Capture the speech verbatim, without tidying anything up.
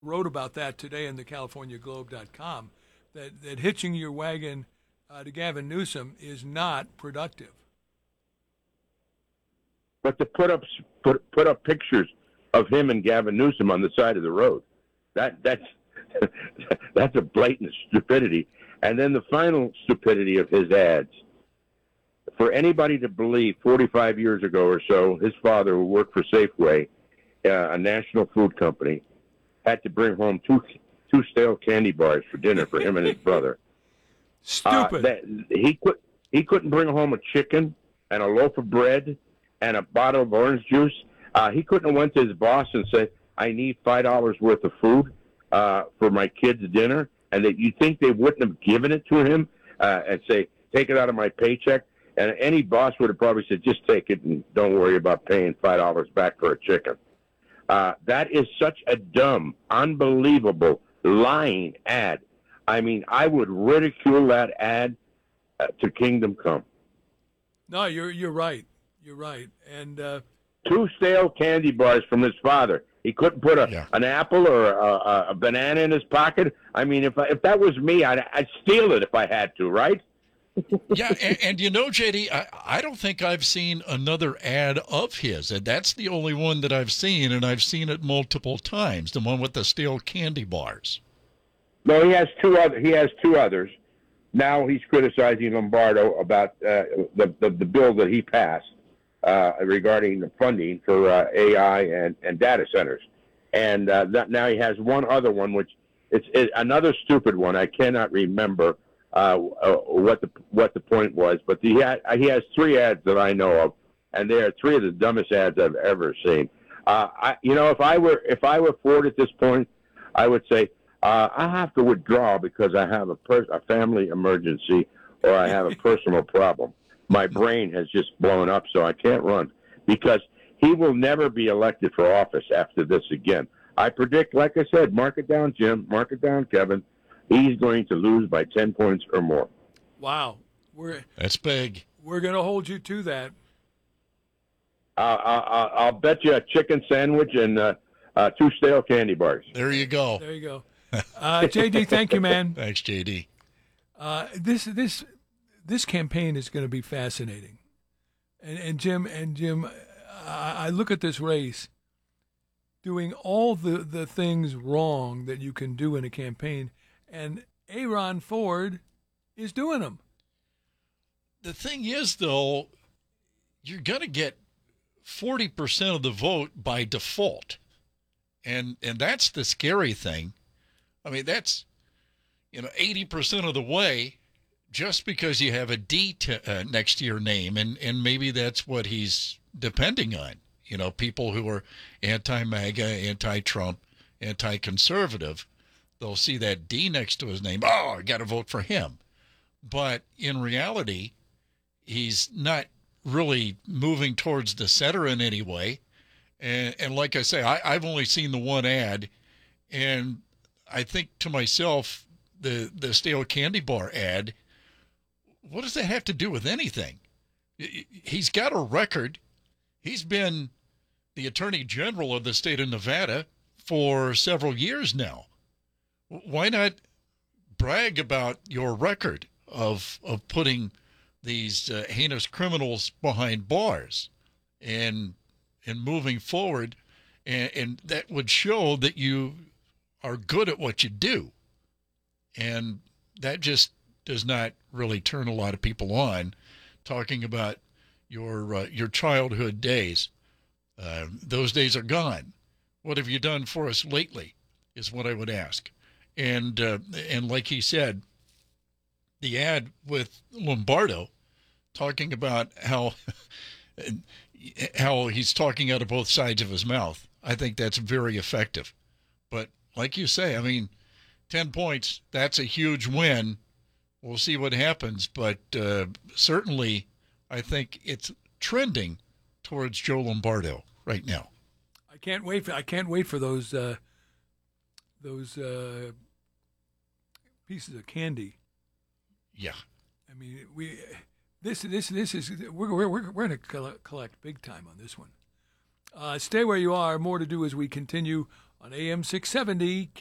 wrote about that today in the California Globe dot com, that, that hitching your wagon uh, to Gavin Newsom is not productive. But to put up put put up pictures of him and Gavin Newsom on the side of the road, that that's that's a blatant stupidity. And then the final stupidity of his ads. For anybody to believe forty-five years ago or so, his father, who worked for Safeway, uh, a national food company, had to bring home two two stale candy bars for dinner for him and his brother. Stupid. Uh, that, he could he couldn't bring home a chicken and a loaf of bread and a bottle of orange juice. Uh, he couldn't have went to his boss and said, "I need five dollars worth of food uh, for my kids' dinner," and that you think they wouldn't have given it to him uh, and say, "Take it out of my paycheck." And any boss would have probably said, "Just take it and don't worry about paying five dollars back for a chicken." Uh, that is such a dumb, unbelievable, lying ad. I mean, I would ridicule that ad uh, to kingdom come. No, you're you're right. You're right. And uh, two stale candy bars from his father. He couldn't put a Yeah. an apple or a, a banana in his pocket. I mean, if I, if that was me, I'd, I'd steal it if I had to, right? Yeah, and, and you know, J D, I, I don't think I've seen another ad of his, and that's the only one that I've seen, and I've seen it multiple times, the one with the stale candy bars. No, he has two other. He has two others. Now he's criticizing Lombardo about uh, the, the the bill that he passed uh, regarding the funding for uh, A I and, and data centers, and uh, that, now he has one other one, which it's it, another stupid one. I cannot remember uh, uh, what the what the point was, but he had, he has three ads that I know of, and they are three of the dumbest ads I've ever seen. Uh, I, you know, if I were if I were Ford at this point, I would say, Uh, I have to withdraw because I have a, per- a family emergency or I have a personal problem. My brain has just blown up, so I can't run. Because he will never be elected for office after this again. I predict, like I said, mark it down, Jim, mark it down, Kevin, he's going to lose by ten points or more. wow, we're That's big. we're going to hold you to that. Uh, I, I'll bet you a chicken sandwich and uh, uh, two stale candy bars. There you go. There you go. Uh, J D, thank you, man. Thanks, J D. Uh, this this this campaign is going to be fascinating, and and Jim and Jim, I, I look at this race, doing all the, the things wrong that you can do in a campaign, and Aaron Ford is doing them. The thing is, though, you're going to get forty percent of the vote by default, and and that's the scary thing. I mean, that's, you know, eighty percent of the way just because you have a D to, uh, next to your name. And, and maybe that's what he's depending on. You know, people who are anti-MAGA, anti-Trump, anti-conservative, they'll see that D next to his name. Oh, I got to vote for him. But in reality, he's not really moving towards the center in any way. And, and like I say, I, I've only seen the one ad, and I think to myself, the, the stale candy bar ad, what does that have to do with anything? He's got a record. He's been the Attorney General of the state of Nevada for several years now. Why not brag about your record of of putting these uh, heinous criminals behind bars and and moving forward, and, and that would show that you are good at what you do. And that just does not really turn a lot of people on, talking about your uh, your childhood days. Uh, those days are gone. What have you done for us lately is what I would ask. And uh, and like he said, the ad with Lombardo talking about how how he's talking out of both sides of his mouth. I think that's very effective. But like you say, I mean, ten points, that's a huge win. We'll see what happens. But uh, certainly, I think it's trending towards Joe Lombardo right now. I can't wait for I can't wait for those uh, those uh, pieces of candy. Yeah. I mean, we this this this is we're we're we're, we're going to collect big time on this one. Uh, stay where you are. More to do as we continue on A M six seventy